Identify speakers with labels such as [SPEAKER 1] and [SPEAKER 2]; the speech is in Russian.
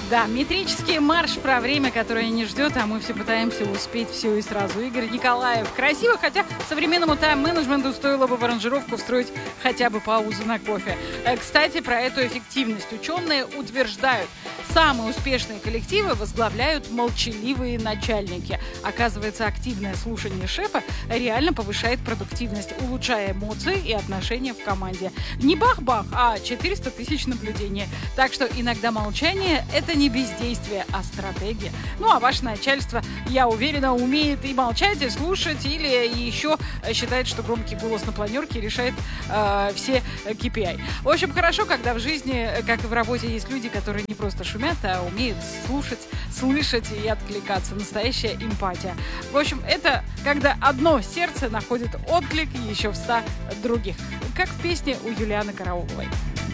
[SPEAKER 1] Да, метрический марш про время, которое не ждет, а мы все пытаемся успеть все и сразу. Игорь Николаев. Красиво, хотя современному тайм-менеджменту стоило бы в аранжировку встроить хотя бы паузу на кофе. Кстати, про эту эффективность ученые утверждают. Самые успешные коллективы возглавляют молчаливые начальники. Оказывается, активное слушание шефа реально повышает продуктивность, улучшая эмоции и отношения в команде. Не бах-бах, а 400 тысяч наблюдений. Так что иногда молчание – это не бездействие, а стратегия. Ну, а ваше начальство, я уверена, умеет и молчать, и слушать, или еще считает, что громкий голос на планерке решает все KPI. В общем, хорошо, когда в жизни, как и в работе, есть люди, которые не просто шумят, а умеют слушать, слышать и откликаться. Настоящая эмпатия. В общем, это когда одно сердце находит отклик еще в 100 других. Как в песне у Юлианы Карауловой.